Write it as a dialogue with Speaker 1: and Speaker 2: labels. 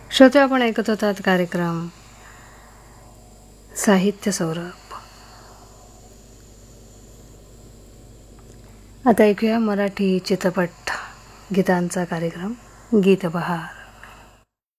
Speaker 1: श्रोते, आपण ऐकत होतात कार्यक्रम साहित्य सौरभ. आता ऐकूया मराठी चित्रपट गीतांचा कार्यक्रम गीत बहार.